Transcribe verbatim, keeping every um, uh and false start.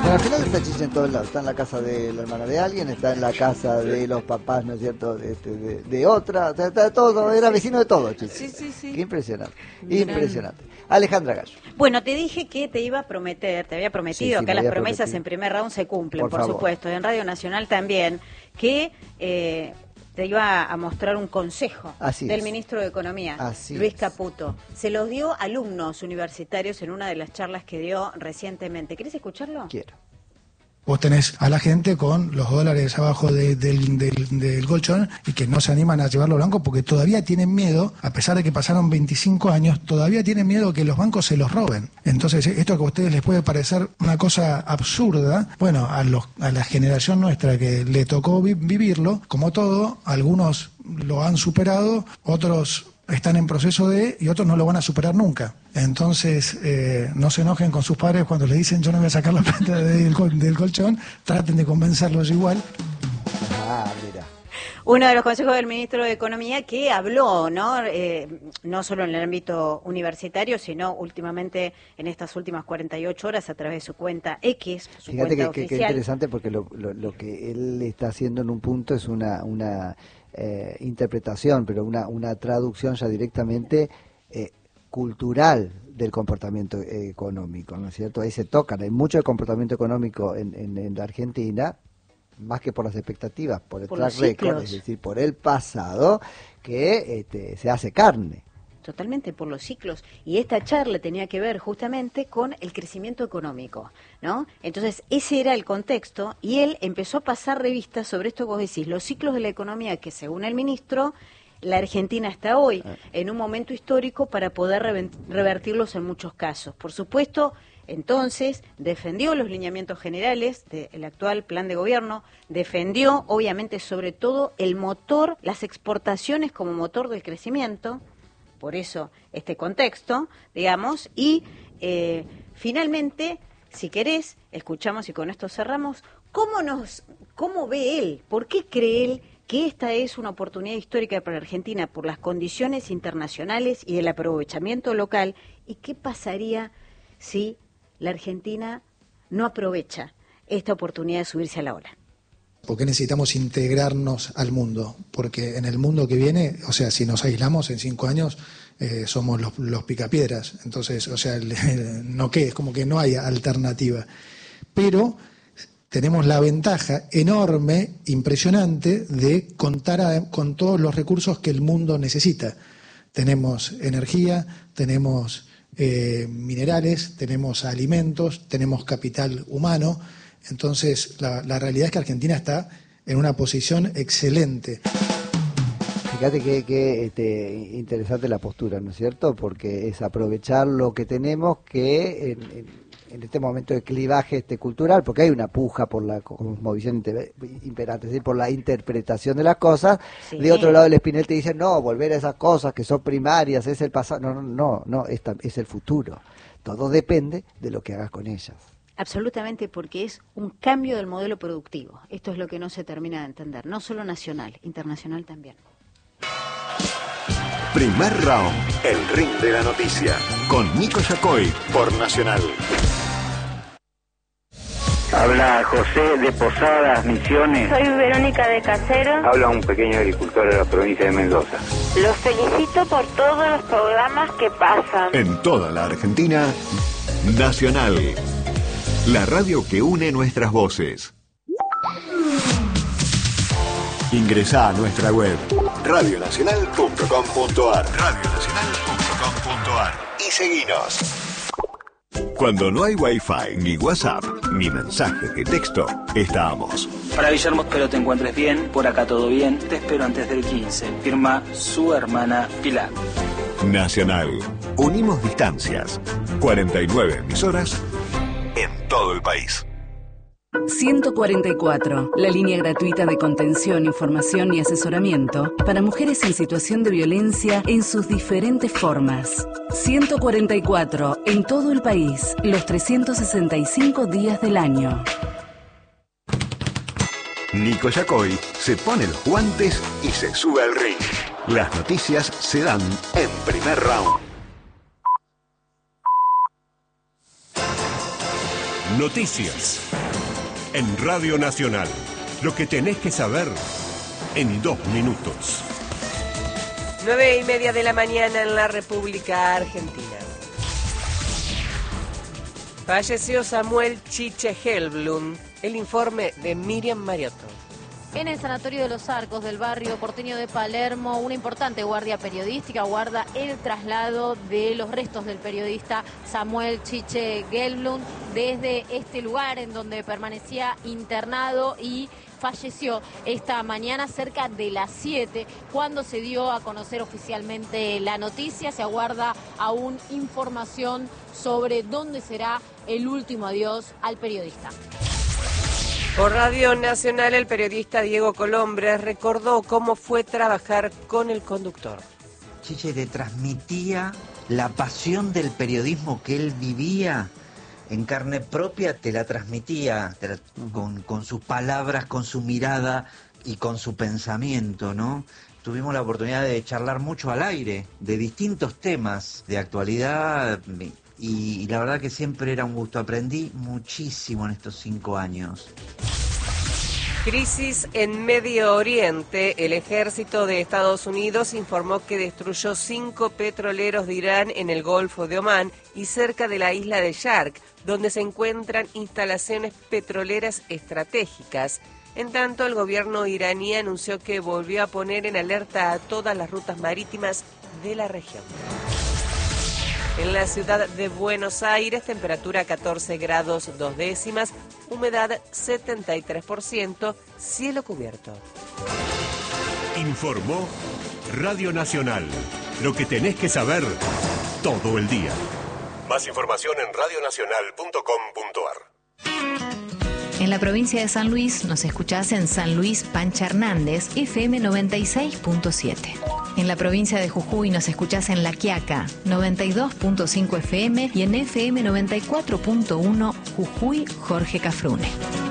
Bueno, al final está Chiche en todos lados. Está en la casa de la hermana de alguien, está en la casa de los papás, ¿no es cierto?, de, de, de, de otra. O sea, está todo, era vecino de todo, Chiche. Sí, sí, sí. Qué impresionante, impresionante. Alejandra Gallo. Bueno, te dije que te iba a prometer, te había prometido, Sí, sí, que me las había promesas prometido. en primer round se cumplen, Por por, favor. supuesto, en Radio Nacional también, que eh, te iba a mostrar un consejo Así del es. ministro de Economía, Así Luis es. Caputo. Se los dio a alumnos universitarios en una de las charlas que dio recientemente. ¿Querés escucharlo? Quiero. Vos tenés a la gente con los dólares abajo de- del, del, del colchón y que no se animan a llevarlo al banco porque todavía tienen miedo, a pesar de que pasaron veinticinco años, todavía tienen miedo que los bancos se los roben. Entonces, esto que a ustedes les puede parecer una cosa absurda, bueno, a, los, a la generación nuestra que le tocó vi- vivirlo, como todo, algunos lo han superado, otros están en proceso de, y otros no lo van a superar nunca. Entonces, eh, no se enojen con sus padres cuando les dicen yo no voy a sacar la plata del, col- del colchón, traten de convencerlos igual. Ah, mira. Uno de los consejos del ministro de Economía que habló, ¿no? Eh, no solo en el ámbito universitario, sino últimamente en estas últimas cuarenta y ocho horas a través de su cuenta X, su Fíjate cuenta que, que, que oficial. interesante porque lo, lo, lo que él está haciendo en un punto es una, una eh, interpretación, pero una, una traducción ya directamente eh, cultural del comportamiento eh, económico, ¿no es cierto? Ahí se tocan, hay mucho de comportamiento económico en, en, en la Argentina, más que por las expectativas, por el Por track los record, ciclos. es decir, por el pasado, que este, se hace carne. Totalmente por los ciclos. Y esta charla tenía que ver justamente con el crecimiento económico, ¿no? Entonces, ese era el contexto y él empezó a pasar revistas sobre esto que vos decís, los ciclos de la economía que, según el ministro, la Argentina está hoy en un momento histórico para poder reven- revertirlos en muchos casos. Por supuesto, entonces, defendió los lineamientos generales del actual plan de gobierno, defendió, obviamente, sobre todo, el motor, las exportaciones como motor del crecimiento, por eso este contexto, digamos, y eh, finalmente, si querés, escuchamos y con esto cerramos, ¿cómo, nos, cómo ve él, por qué cree él que esta es una oportunidad histórica para Argentina por las condiciones internacionales y el aprovechamiento local? ¿Y qué pasaría si la Argentina no aprovecha esta oportunidad de subirse a la ola? ¿Por qué necesitamos integrarnos al mundo? Porque en el mundo que viene, o sea, si nos aislamos en cinco años, eh, somos los, los picapiedras. Entonces, o sea, el- el- no que es como que no hay alternativa. Pero tenemos la ventaja enorme, impresionante, de contar a- con todos los recursos que el mundo necesita. Tenemos energía, tenemos eh, minerales, tenemos alimentos, tenemos capital humano. Entonces, la, la realidad es que Argentina está en una posición excelente. Fíjate que, que este, interesante la postura, ¿no es cierto? Porque es aprovechar lo que tenemos que en, en, en este momento de clivaje este cultural, porque hay una puja por la cosmovisión inter- imperante, es decir, por la interpretación de las cosas. Sí. De otro lado el Espinel te dice, no, volver a esas cosas que son primarias, es el pasado. No, no, no, no esta, es el futuro. Todo depende de lo que hagas con ellas. Absolutamente, porque es un cambio del modelo productivo. Esto es lo que no se termina de entender, no solo nacional, internacional también. Primer round, el ring de la noticia, con Nico Yacoy por Nacional. Habla José de Posadas, Misiones. Soy Verónica de Casero. Habla un pequeño agricultor de la provincia de Mendoza. Los felicito por todos los programas que pasan. En toda la Argentina, Nacional, la radio que une nuestras voces. Ingresá a nuestra web radio nacional punto com punto ar radio nacional punto com punto ar y seguinos. Cuando no hay Wi-Fi, ni WhatsApp, ni mensajes de texto, estamos. Para Guillermo, espero te encuentres bien, por acá todo bien, te espero antes del quince. Firma su hermana Pilar. Nacional, unimos distancias. cuarenta y nueve emisoras en todo el país. ciento cuarenta y cuatro, la línea gratuita de contención, información y asesoramiento para mujeres en situación de violencia en sus diferentes formas. ciento cuarenta y cuatro, en todo el país, los trescientos sesenta y cinco días del año. Nico Yacoy se pone los guantes y se sube al ring. Las noticias se dan en primer round. Noticias. En Radio Nacional. Lo que tenés que saber en dos minutos. Nueve y media de la mañana en la República Argentina. Falleció Samuel Chiche Helblum. El informe de Miriam Mariotto. En el Sanatorio de los Arcos del barrio porteño de Palermo, una importante guardia periodística guarda el traslado de los restos del periodista Samuel Chiche Helblum desde este lugar en donde permanecía internado y falleció esta mañana cerca de las siete, cuando se dio a conocer oficialmente la noticia. Se aguarda aún información sobre dónde será el último adiós al periodista. Por Radio Nacional, el periodista Diego Colombres recordó cómo fue trabajar con el conductor. Chiche le transmitía la pasión del periodismo que él vivía en carne propia, te la transmitía te la, con, con sus palabras, con su mirada y con su pensamiento, ¿no? Tuvimos la oportunidad de charlar mucho al aire de distintos temas de actualidad y, y la verdad que siempre era un gusto. Aprendí muchísimo en estos cinco años. Crisis en Medio Oriente. El ejército de Estados Unidos informó que destruyó cinco petroleros de Irán en el Golfo de Omán y cerca de la isla de Shark, donde se encuentran instalaciones petroleras estratégicas. En tanto, el gobierno iraní anunció que volvió a poner en alerta a todas las rutas marítimas de la región. En la ciudad de Buenos Aires, temperatura catorce grados dos décimas, humedad setenta y tres por ciento, cielo cubierto. Informó Radio Nacional. Lo que tenés que saber todo el día. Más información en radio nacional punto com punto a r. En la provincia de San Luis nos escuchás en San Luis Pancha Hernández, F M noventa y seis punto siete. En la provincia de Jujuy nos escuchás en La Quiaca, noventa y dos punto cinco F M y en F M noventa y cuatro punto uno Jujuy Jorge Cafrune.